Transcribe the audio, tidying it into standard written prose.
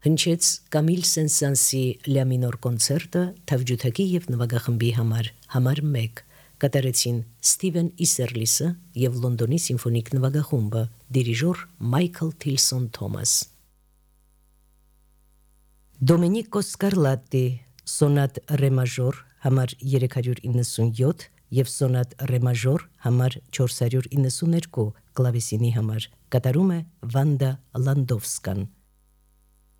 Հնչեց Կամիլ Սեն-Սանսի Լա մինոր կոնցերտը թավջութակի եւ նվագախմբի համար 1 կատարեցին Ստիվեն Իսերլիսը եւ Լոնդոնի սիմֆոնիկ նվագախումբը դիրիժոր Մայքլ Թիլսոն Թոմաս Դոմինիկո Սկարլատտի Սոնատ ռե մաժոր համար 397 եւ Սոնատ ռե մաժոր համար 492 կլավեսինի համար կատարում է Վանդա Լանդովսկան